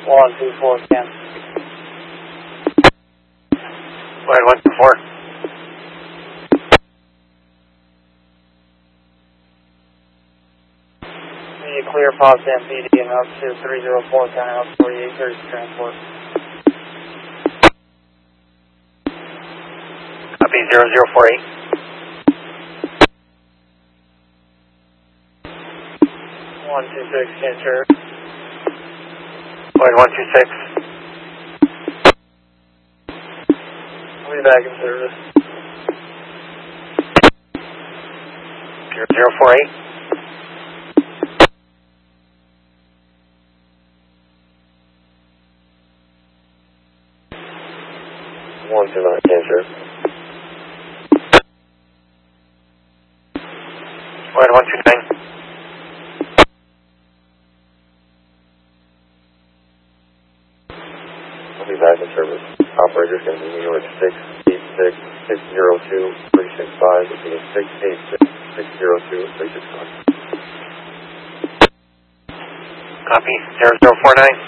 124 Ken. Go ahead, 124. Clear Fox MPD and up to 304 County House 4830 transport. Copy 0048. 126 Ken Sure. Go ahead, 126. I'll be back in service. 0048. One to nine, Cancer. Go ahead, 129. I'll be back in service. Operator's going to be New York 686-602-365. Repeating 686-602-365. Copy 0049.